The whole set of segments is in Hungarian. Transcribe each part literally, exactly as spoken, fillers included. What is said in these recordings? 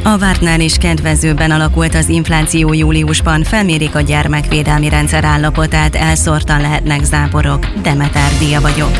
A vártnál is kedvezőbben alakult az infláció júliusban, felmérik a gyermekvédelmi rendszer állapotát, elszórtan lehetnek záporok. Demeter Díja vagyok.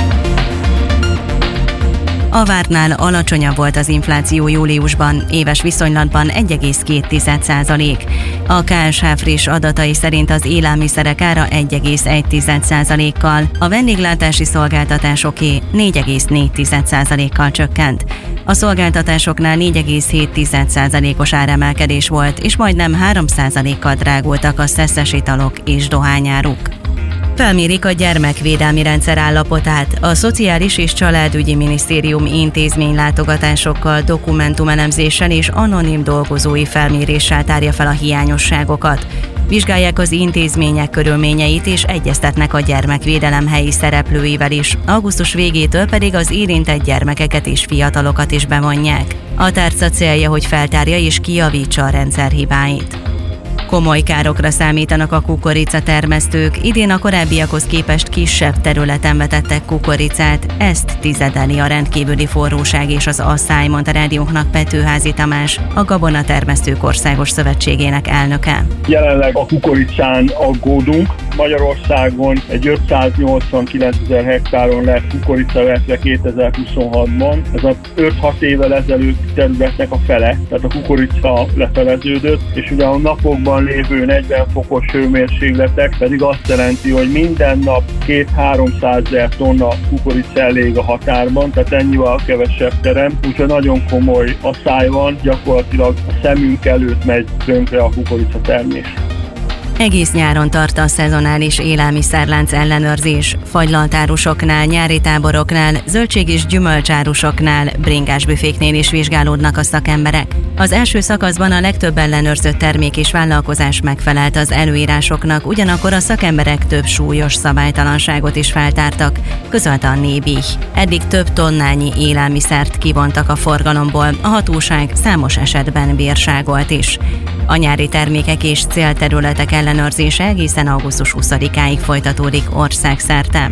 A vártnál alacsonyabb volt az infláció júliusban, éves viszonylatban egy egész két százalék. A ká es há friss adatai szerint az élelmiszerek ára egy egész egy százalékkal, a vendéglátási szolgáltatásoké négy egész négy százalékkal csökkent. A szolgáltatásoknál négy egész hét százalékos áremelkedés volt, és majdnem három százalékkal drágultak a szeszes italok és dohányáruk. Felmérik a gyermekvédelmi rendszer állapotát. A Szociális és Családügyi Minisztérium intézménylátogatásokkal, dokumentumelemzéssel és anonim dolgozói felméréssel tárja fel a hiányosságokat. Vizsgálják az intézmények körülményeit és egyeztetnek a gyermekvédelem helyi szereplőivel is. Augusztus végétől pedig az érintett gyermekeket és fiatalokat is bevonják. A tárca célja, hogy feltárja és kijavítsa a rendszer hibáit. Komoly károkra számítanak a kukoricatermesztők, idén a korábbiakhoz képest kisebb területen vetettek kukoricát, ezt tizedeli a rendkívüli forróság és az asszály, mondta rádiónknak Petőházy Tamás, a Gabonatermesztők Országos Szövetségének elnöke. Jelenleg a kukoricán aggódunk. Magyarországon egy ötszáznyolcvankilencezer hektáron lett kukoricavetve kétezer-huszonhatban. Ez az öt-hat évvel ezelőtt területnek a fele, tehát a kukorica lefeleződött, és ugye a napokban lévő negyven fokos hőmérsékletek pedig azt jelenti, hogy minden nap két-háromszázezer tonna kukorica elég a határban, tehát ennyivel kevesebb terem, úgyhogy nagyon komoly asszály van, gyakorlatilag a szemünk előtt megy tönkre a kukorica termés. Egész nyáron tart a szezonális élelmiszerlánc ellenőrzés. Fagylaltárusoknál, nyári táboroknál, zöldség- és gyümölcsárusoknál, bringásbüféknél is vizsgálódnak a szakemberek. Az első szakaszban a legtöbb ellenőrzött termék és vállalkozás megfelelt az előírásoknak, ugyanakkor a szakemberek több súlyos szabálytalanságot is feltártak, közölte a Nébih. Eddig több tonnányi élelmiszert kivontak a forgalomból, a hatóság számos esetben bírságolt is. A nyári termékek és célterületek ellenőrzése egészen augusztus huszadikáig folytatódik országszerte.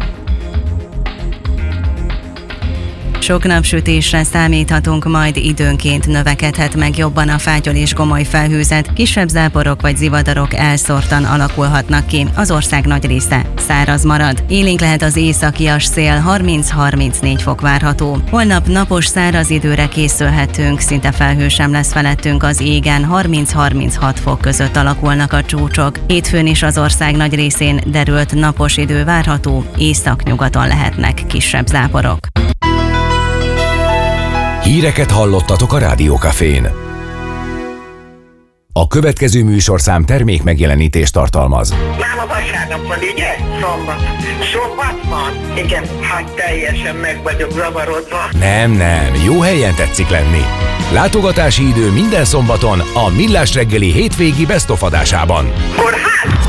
Sok napsütésre számíthatunk, majd időnként növekedhet meg jobban a fátyol és gomoly felhőzet, kisebb záporok vagy zivatarok elszórtan alakulhatnak ki, az ország nagy része száraz marad. Élénk lehet az északias szél, harminc-harmincnégy fok várható. Holnap napos száraz időre készülhetünk, szinte felhő sem lesz felettünk az égen, harminc-harminchat fok között alakulnak a csúcsok. Hétfőn is az ország nagy részén derült napos idő várható, északnyugaton lehetnek kisebb záporok. Híreket hallottatok a Rádiókafén. A következő műsorszám termék megjelenítést tartalmaz. Már a vasárnap van, ugye? Szombat. Szombat van? Igen, hát teljesen meg vagyok zavarodva. Nem, nem, jó helyen tetszik lenni. Látogatási idő minden szombaton a Millás reggeli hétvégi best of adásában. Kórház?